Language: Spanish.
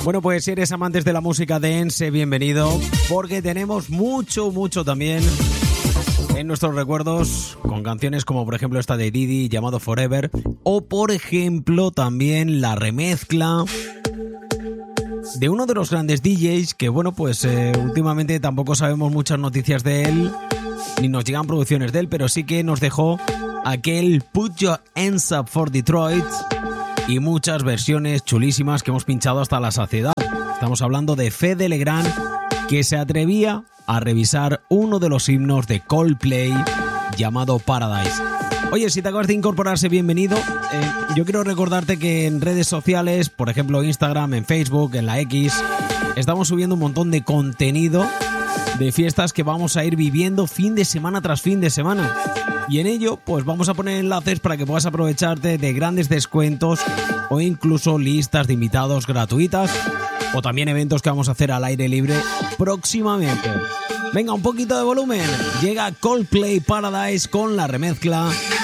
Bueno, pues si eres amantes de la música dance, bienvenido, porque tenemos mucho también en nuestros recuerdos, con canciones como por ejemplo esta de Didi llamado Forever, o por ejemplo también la remezcla de uno de los grandes DJs que bueno, pues últimamente tampoco sabemos muchas noticias de él, ni nos llegan producciones de él, pero sí que nos dejó aquel Put Your Hands Up for Detroit y muchas versiones chulísimas que hemos pinchado hasta la saciedad. Estamos hablando de Fede Legrand, que se atrevía a revisar uno de los himnos de Coldplay llamado Paradise. Oye, si te acabas de incorporarse, bienvenido. Yo quiero recordarte que en redes sociales, por ejemplo Instagram, en Facebook, en la X, estamos subiendo un montón de contenido de fiestas que vamos a ir viviendo fin de semana tras fin de semana. Y en ello, pues vamos a poner enlaces para que puedas aprovecharte de grandes descuentos o incluso listas de invitados gratuitas o también eventos que vamos a hacer al aire libre próximamente. Venga, un poquito de volumen. Llega Coldplay Paradise con la remezcla